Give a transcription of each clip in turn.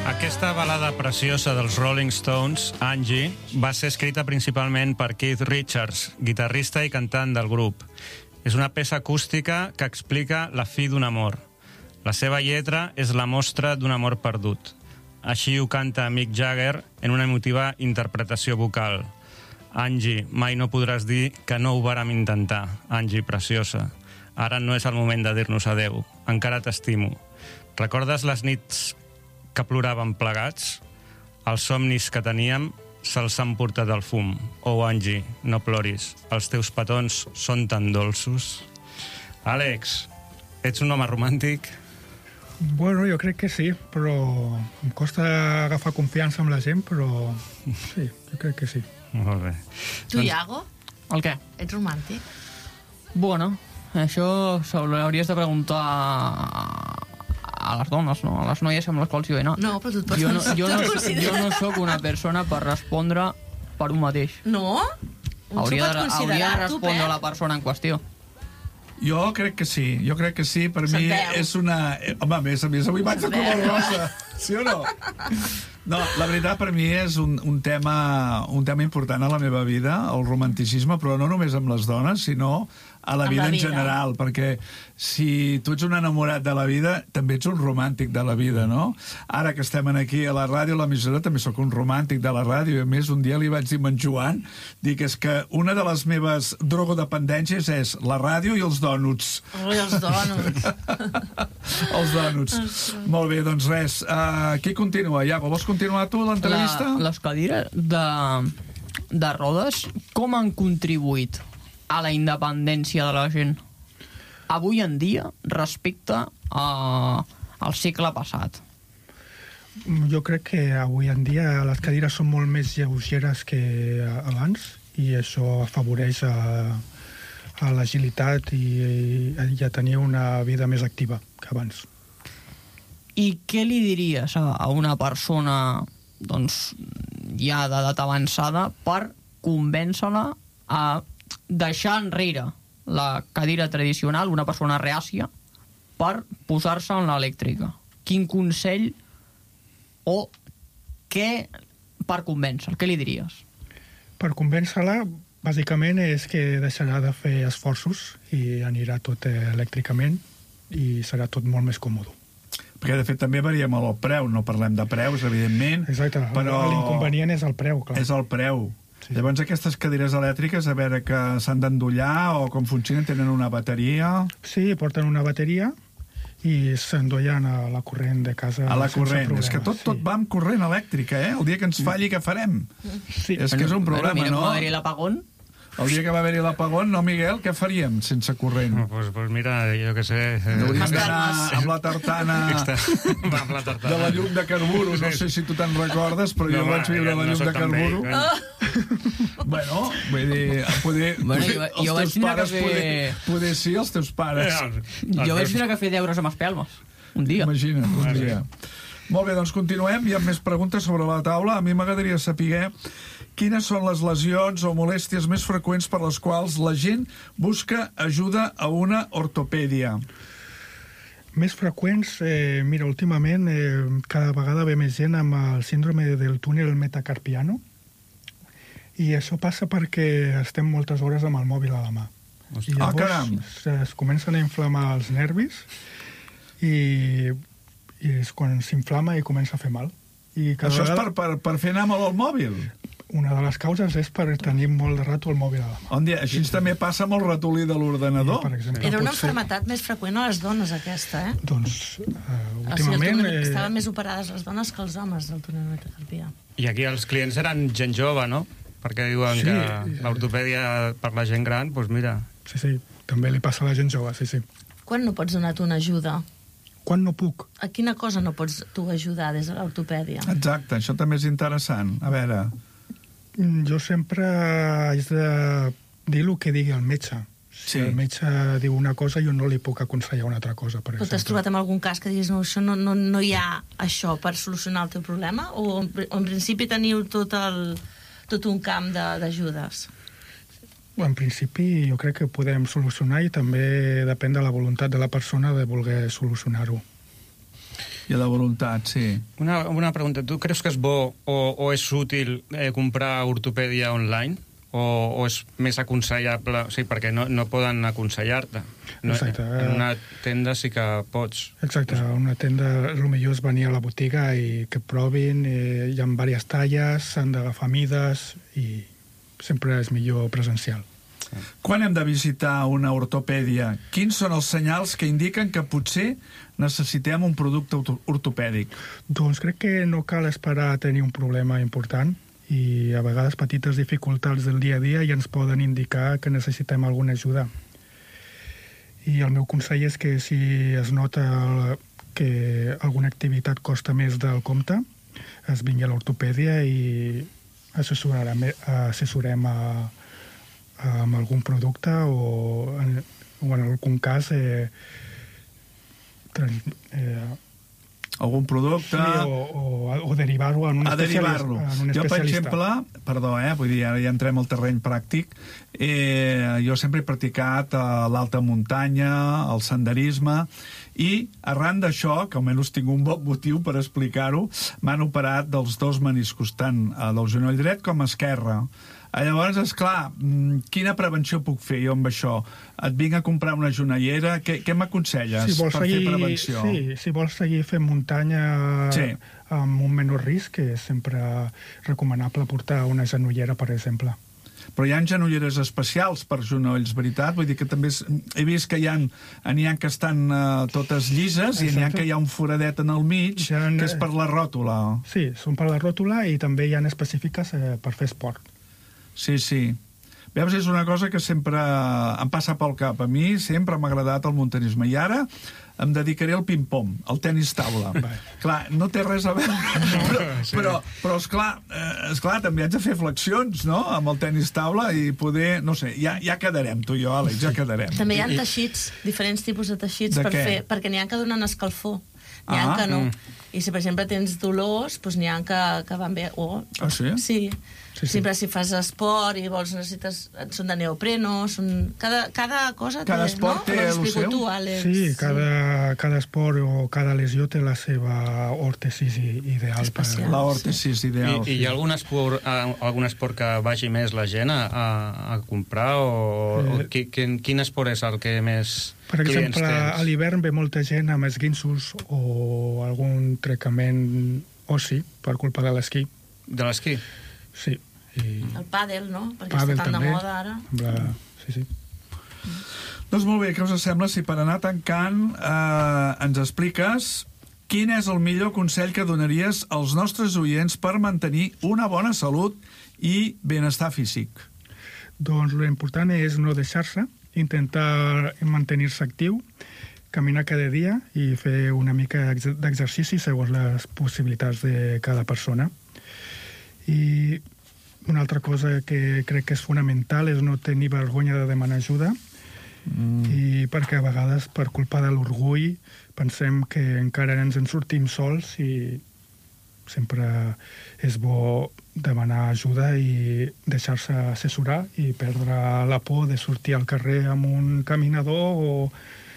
Aquesta balada preciosa dels Rolling Stones, Angie, va ser escrita principalment per Keith Richards, guitarrista i cantant del grup. És una peça acústica que explica la fi d'un amor. La seva lletra és la mostra d'un amor perdut. Així ho canta Mick Jagger en una emotiva interpretació vocal. Angie, mai no podràs dir que no ho vàrem intentar. Angie, preciosa. Ara no és el moment de dir-nos adeu. Encara t'estimo. Recordes les nits que ploràvem plegats? Els somnis que teníem se'ls han portat el fum. Oh, Angie, no ploris. Els teus petons són tan dolços. Àlex, ets un home romàntic? Bueno, jo crec que sí, però em costa agafar confiança amb la gent, però sí, jo crec que sí. Molt bé. Tu, Iago? El què? Ets romàntic? Bueno, això se l'hauries de preguntar a les dones, no? A les noies amb les quals jo he anat. No, però tu et pots jo no sóc una persona per respondre per un mateix. No? Hauria de respondre la persona en qüestió. Jo crec que sí, per mi és una... Home, a més avui vaig de color rosa, sí o no? No, la veritat per mi és un tema important a la meva vida, el romanticisme, però no només amb les dones, sinó a la vida en general, perquè si tu ets un enamorat de la vida, també ets un romàntic de la vida, no? Ara que estem aquí a la ràdio, a l'emissora, també sóc un romàntic de la ràdio, i a més un dia li vaig dir a en Joan, dic, és que una de les meves drogodependències és la ràdio i els dònuts. Ui, els dònuts. Els dònuts. Molt bé, doncs res, qui continua? Iago, vols continuar tu l'entrevista? Les cadires de rodes, com han contribuït a la independència de la gent avui en dia respecte al segle passat? Jo crec que avui en dia les cadires són molt més lleugeres que abans i això afavoreix a l'agilitat i a tenir una vida més activa que abans. I què li diries a una persona doncs, ja d'edat avançada per convèncer-la a deixar enrere la cadira tradicional, una persona reàcia, per posar-se en l'elèctrica? Quin consell o què per convèncer? Què li diries? Per convèncer-la, bàsicament és que deixarà de fer esforços i anirà tot elèctricament i serà tot molt més còmode. Perquè, de fet, també varia molt el preu. No parlem de preus, evidentment. Exacte, però l'inconvenient és el preu, clar. És el preu. Sí. Llavors, aquestes cadires elèctriques, a veure, que s'han d'endollar o com funcionen, tenen una bateria? Sí, porten una bateria i s'endollen a la corrent de casa. A la corrent. És que tot va amb corrent elèctrica, eh? El dia que ens falli, què farem? Sí. És que és un problema, mira, no? Mira, va haver-hi l'apagón. El dia que va haver-hi l'apagón, no, Miguel, què faríem sense corrent? Pues mira, jo què sé... Hauríem d'anar amb la tartana de la llum de carburo. No sé si tu te'n recordes, però jo vaig viure la llum de carburo. Bueno, vull dir, els teus pares poder sí, els teus pares. Jo vaig vindre a fer deures amb espelmes, un dia. Imagina't, un dia. Molt bé, doncs continuem. Hi ha més preguntes sobre la taula. A mi m'agradaria saber quines són les lesions o molèsties més freqüents per les quals la gent busca ajuda a una ortopèdia. Més freqüents, mira, últimament cada vegada ve més gent amb el síndrome del túnel metacarpiano i això passa perquè estem moltes hores amb el mòbil a la mà. I llavors es comencen a inflamar els nervis i és quan s'inflama i comença a fer mal. Això és per fer anar mal al mòbil? Una de les causes és per tenir molt de rato el mòbil a la mà. Així també passa amb el ratolí de l'ordenador? Era una malaltia més freqüent a les dones, aquesta, eh? Doncs, últimament... Estaven més operades les dones que els homes del túnel metacarpià. I aquí els clients eren gent jove, no? Perquè diuen que l'ortopèdia per la gent gran, doncs mira... Sí, també li passa a la gent jove, sí. Quan no pots donar tu una ajuda? Quan no puc? A quina cosa no pots tu ajudar des de l'ortopèdia? Exacte, això també és interessant. A veure... Jo sempre haig de dir el que digui el metge. Si el metge diu una cosa, jo no li puc aconsellar una altra cosa, per exemple. Però t'has trobat amb algun cas que diguis no hi ha això per solucionar el teu problema? O en principi teniu tot un camp d'ajudes? En principi jo crec que podem solucionar i també depèn de la voluntat de la persona de voler solucionar-ho. I la voluntat, sí. Una pregunta, tu creus que és bo o és útil comprar ortopèdia online? O és més aconsellable? O sigui, perquè no poden aconsellar-te. Exacte. En una tenda sí que pots. Exacte, a una tenda el millor és venir a la botiga i que provin, hi ha diverses talles, s'han d'agafar mides i sempre és millor presencial. Quan hem de visitar una ortopèdia, quins són els senyals que indiquen que potser necessitem un producte ortopèdic? Doncs crec que no cal esperar a tenir un problema important i a vegades petites dificultats del dia a dia ja ens poden indicar que necessitem alguna ajuda. I el meu consell és que si es nota que alguna activitat costa més del compte, es vingui a l'ortopèdia i assessorem amb algun producte o en algun cas algun producte... Sí, o derivar-ho en un especialista. Jo, per exemple, perdó, vull dir, ara ja entrem al terreny pràctic, jo sempre he practicat l'alta muntanya, el senderisme, i arran d'això, que almenys tinc un bon motiu per explicar-ho, m'han operat dels dos meniscos, tant del genoll dret com esquerre. Llavors, esclar, quina prevenció puc fer jo amb això? Et vinc a comprar una jonellera, què m'aconselles per fer prevenció? Sí, si vols seguir fent muntanya amb un menor risc, és sempre recomanable portar una genollera, per exemple. Però hi ha genolleres especials per genolls, veritat? Vull dir que també he vist que n'hi ha que estan totes llises i n'hi ha que hi ha un foradet en el mig, que és per la ròtula. Sí, són per la ròtula i també hi ha específiques per fer esport. Sí, sí. Veus, és una cosa que sempre em passa pel cap. A mi sempre m'ha agradat el muntanyisme. I ara em dedicaré al ping-pong, al tenis taula. Clar, no té res a veure, però esclar, també haig de fer flexions, no?, amb el tenis taula i poder, no sé, ja quedarem, tu i jo, Àlex, ja quedarem. També hi ha teixits, diferents tipus de teixits per fer, perquè n'hi ha que donen escalfor. N'hi ha que no. I si, per exemple, tens dolors, doncs n'hi ha que van bé. Ah, sí? Sí. Sempre si fas esport i són de neopreno, cada cosa cada esport té el seu? Tu, Àlex. Sí, cada esport o cada lesió té la seva òrtesis ideal. La òrtesis ideal. I hi ha algun esport que vagi més la gent a comprar? Quin esport és el que més per exemple, a l'hivern ve molta gent amb esguinços o algun trencament ossi per culpa de l'esquí. De l'esquí? Sí. El pàdel, no? Perquè està tan de moda ara. Sí. Doncs molt bé, què us sembla si per anar tancant ens expliques quin és el millor consell que donaries als nostres oients per mantenir una bona salut i benestar físic? Doncs l'important és no deixar-se, intentar mantenir-se actiu, caminar cada dia i fer una mica d'exercici segons les possibilitats de cada persona. I una altra cosa que crec que és fonamental és no tenir vergonya de demanar ajuda, i perquè a vegades per culpa de l'orgull pensem que encara ens en sortim sols i sempre és bo demanar ajuda i deixar-se assessorar i perdre la por de sortir al carrer amb un caminador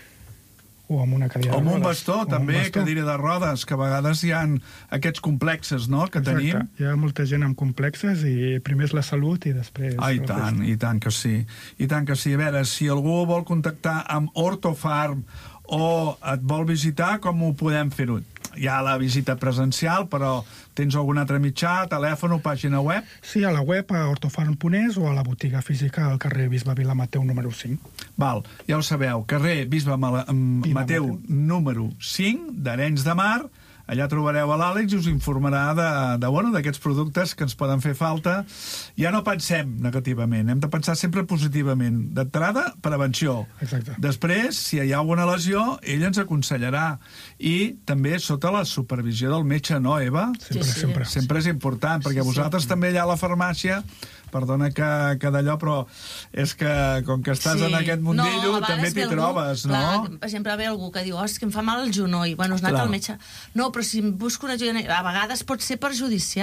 o amb una cadira de rodes. O amb un bastó, també, cadira de rodes, que a vegades hi ha aquests complexes, no?, que tenim. Exacte, hi ha molta gent amb complexes i primer és la salut i després... I tant que sí. I tant que sí. A veure, si algú vol contactar amb Orthofarm o et vol visitar, com ho podem fer-ho? Hi ha la visita presencial, però tens algun altre mitjà, telèfon o pàgina web? Sí, a la web, a ortofarm.es o a la botiga física al carrer Bisbe Vilamateu número 5. Val, ja ho sabeu, carrer Bisbe Mateu número 5 d'Arenys de Mar. Allà trobareu a l'Àlex i us informarà d'aquests productes que ens poden fer falta. Ja no pensem negativament, hem de pensar sempre positivament. D'entrada, prevenció. Exacte. Després, si hi ha alguna lesió, ell ens aconsellarà. I també sota la supervisió del metge, no, Eva? Sempre. Sempre és important, perquè vosaltres també allà a la farmàcia, perdona que d'allò, però és que com que estàs en aquest mundillo també t'hi trobes, no? Clar, per exemple, ve algú que diu, és que em fa mal el genoll, bueno, has anat al metge. No, però si em busco una joia, a vegades pot ser perjudicial.